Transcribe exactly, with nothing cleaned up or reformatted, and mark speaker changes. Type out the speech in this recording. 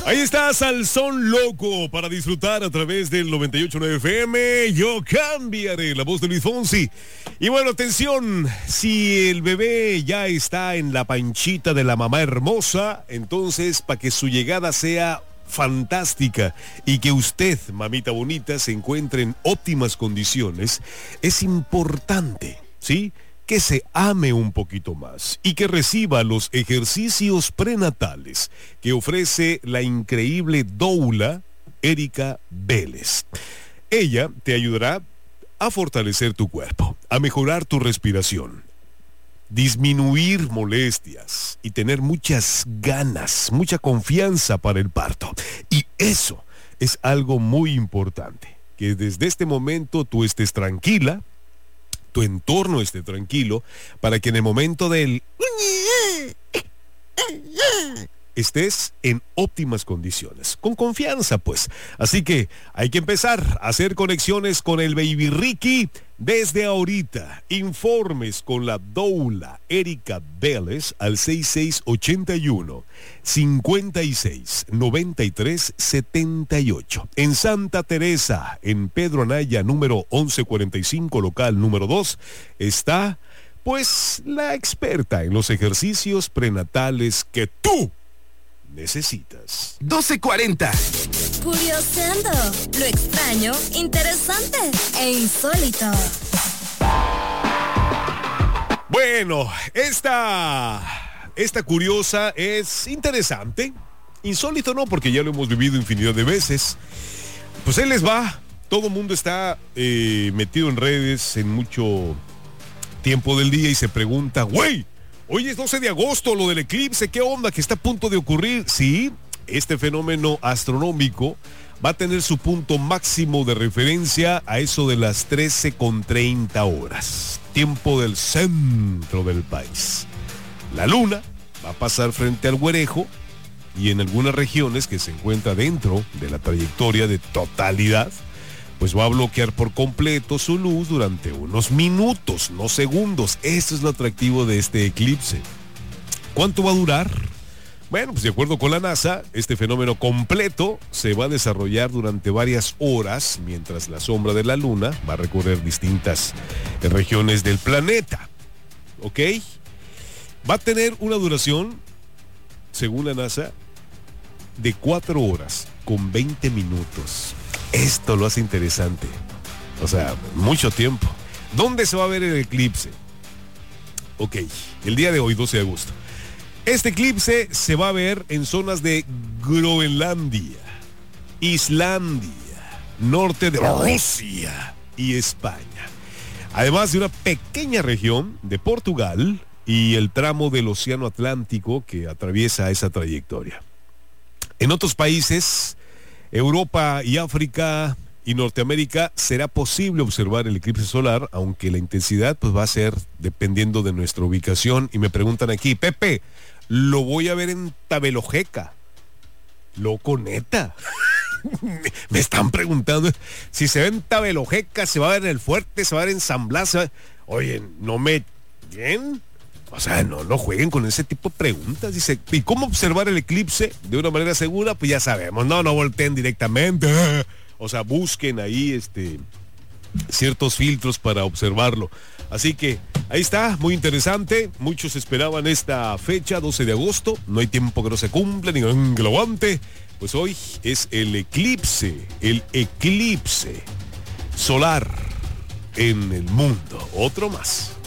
Speaker 1: Ahí está Salsón Loco para disfrutar a través del noventa y ocho punto nueve F M. Yo cambiaré, la voz de Luis Fonsi. Y bueno, atención, si el bebé ya está en la panchita de la mamá hermosa, entonces para que su llegada sea fantástica y que usted, mamita bonita, se encuentre en óptimas condiciones, es importante, ¿sí?, que se ame un poquito más y que reciba los ejercicios prenatales que ofrece la increíble doula Erika Vélez. Ella te ayudará a fortalecer tu cuerpo, a mejorar tu respiración, disminuir molestias y tener muchas ganas, mucha confianza para el parto. Y eso es algo muy importante, que desde este momento tú estés tranquila, tu entorno esté tranquilo, para que en el momento del estés en óptimas condiciones, con confianza pues. Así que hay que empezar a hacer conexiones con el Baby Ricky desde ahorita. Informes con la doula Erika Vélez al seis seis ocho uno, cinco seis, nueve tres siete ocho. En Santa Teresa, en Pedro Anaya, número once cuarenta y cinco, local número dos, está pues la experta en los ejercicios prenatales que tú necesitas.
Speaker 2: doce cuarenta.
Speaker 3: Curioseando, lo extraño, interesante e insólito.
Speaker 1: Bueno, esta, esta curiosa es interesante. Insólito no, porque ya lo hemos vivido infinidad de veces. Pues ahí les va. Todo el mundo está eh, metido en redes en mucho tiempo del día y se pregunta, güey, hoy es doce de agosto, lo del eclipse, ¿qué onda? ¿Que está a punto de ocurrir? Sí, este fenómeno astronómico va a tener su punto máximo de referencia a eso de las trece con treinta horas, tiempo del centro del país. La luna va a pasar frente al Güerejo y en algunas regiones que se encuentra dentro de la trayectoria de totalidad, pues va a bloquear por completo su luz durante unos minutos, no segundos. Eso es lo atractivo de este eclipse. ¿Cuánto va a durar? Bueno, pues de acuerdo con la NASA, este fenómeno completo se va a desarrollar durante varias horas, mientras la sombra de la luna va a recorrer distintas regiones del planeta. ¿Ok? Va a tener una duración, según la NASA, de cuatro horas con veinte minutos. Esto lo hace interesante. O sea, mucho tiempo. ¿Dónde se va a ver el eclipse? Ok, el día de hoy, doce de agosto. Este eclipse se va a ver en zonas de Groenlandia, Islandia, norte de Rusia y España. Además de una pequeña región de Portugal y el tramo del Océano Atlántico que atraviesa esa trayectoria. En otros países, Europa y África y Norteamérica, será posible observar el eclipse solar, aunque la intensidad pues va a ser dependiendo de nuestra ubicación. Y me preguntan aquí, Pepe, lo voy a ver en Tabelojeca. Loco, neta. Me están preguntando si se ve en Tabelojeca, se va a ver en El Fuerte, se va a ver en San Blas. Va... Oye, no me... ¿Bien? O sea, no, no jueguen con ese tipo de preguntas. Dice, ¿y cómo observar el eclipse de una manera segura? Pues ya sabemos, no, no volteen directamente. O sea, busquen ahí este ciertos filtros para observarlo. Así que ahí está, muy interesante. Muchos esperaban esta fecha, doce de agosto. No hay tiempo que no se cumpla, ni que lo aguante. Pues hoy es el eclipse, el eclipse solar en el mundo. Otro más.